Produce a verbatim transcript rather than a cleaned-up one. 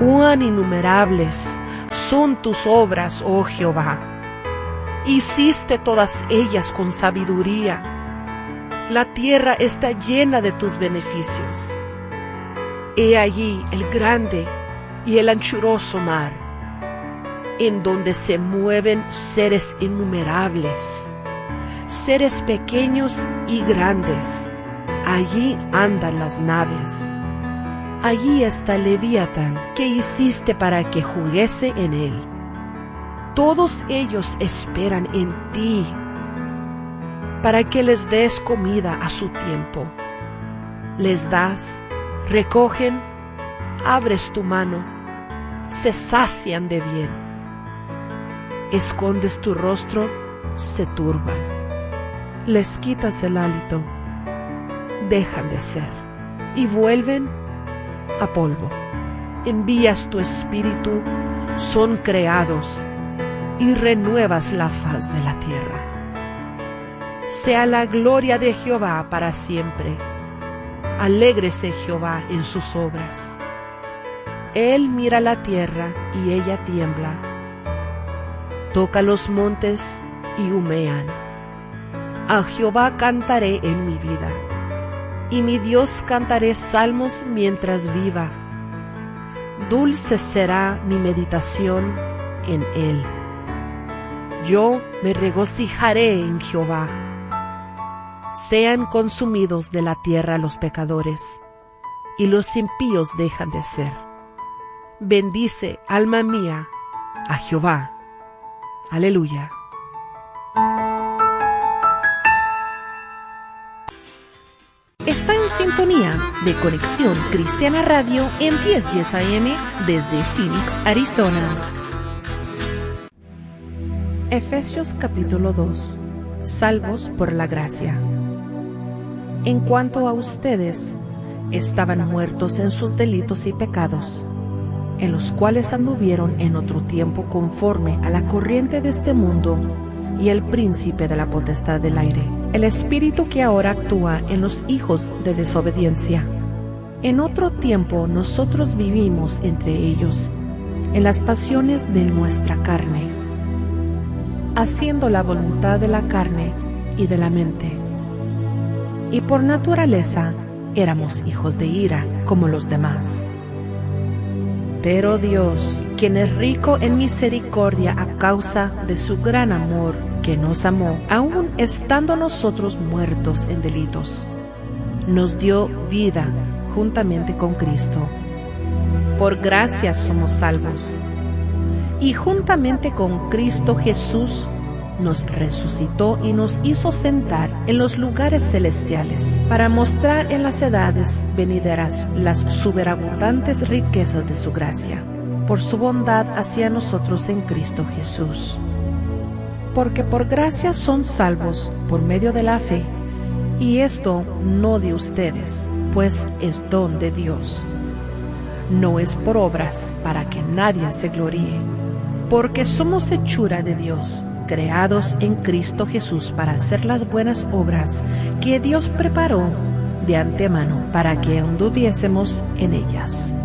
Cuán innumerables son tus obras, oh Jehová. Hiciste todas ellas con sabiduría. La tierra está llena de tus beneficios. He allí el grande y el anchuroso mar, en donde se mueven seres innumerables, seres pequeños y grandes. Allí andan las naves. Allí está el Leviatán que hiciste para que jugase en él. Todos ellos esperan en ti, para que les des comida a su tiempo. Les das, recogen, abres tu mano, se sacian de bien. Escondes tu rostro, se turban. Les quitas el hálito, dejan de ser, y vuelven a polvo. Envías tu espíritu, son creados, y renuevas la faz de la tierra. Sea la gloria de Jehová para siempre. Alégrese Jehová en sus obras. Él mira la tierra y ella tiembla. Toca los montes y humean. A Jehová cantaré en mi vida, y mi Dios cantaré salmos mientras viva. Dulce será mi meditación en él. Yo me regocijaré en Jehová. Sean consumidos de la tierra los pecadores, y los impíos dejan de ser. Bendice, alma mía, a Jehová. Aleluya. Está en sintonía de Conexión Cristiana Radio en diez diez A M desde Phoenix, Arizona. Efesios capítulo dos. Salvos por la gracia. En cuanto a ustedes, estaban muertos en sus delitos y pecados, en los cuales anduvieron en otro tiempo conforme a la corriente de este mundo y el príncipe de la potestad del aire, el espíritu que ahora actúa en los hijos de desobediencia. En otro tiempo nosotros vivimos entre ellos, en las pasiones de nuestra carne, haciendo la voluntad de la carne y de la mente. Y por naturaleza éramos hijos de ira como los demás. Pero Dios, quien es rico en misericordia a causa de su gran amor que nos amó, aun estando nosotros muertos en delitos, nos dio vida juntamente con Cristo. Por gracia somos salvos. Y juntamente con Cristo Jesús nos resucitó y nos hizo sentar en los lugares celestiales, para mostrar en las edades venideras las superabundantes riquezas de su gracia, por su bondad hacia nosotros en Cristo Jesús. Porque por gracia son salvos por medio de la fe, y esto no de ustedes, pues es don de Dios. No es por obras, para que nadie se gloríe, porque somos hechura de Dios, creados en Cristo Jesús para hacer las buenas obras que Dios preparó de antemano para que anduviésemos en ellas.